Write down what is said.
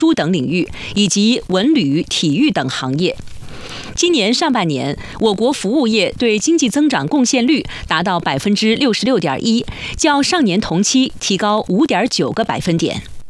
输等领域，以及文旅、体育等行业。今年上半年，我国服务业对经济增长贡献率达到66.1%，较上年同期提高5.9个百分点。